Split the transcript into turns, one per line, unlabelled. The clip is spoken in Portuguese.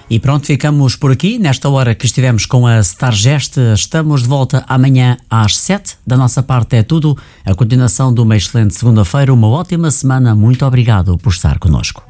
E pronto, ficamos por aqui. Nesta hora que estivemos com a Stargest, estamos de volta amanhã às 7. Da nossa parte é tudo. A continuação de uma excelente segunda-feira, uma ótima semana. Muito obrigado por estar connosco.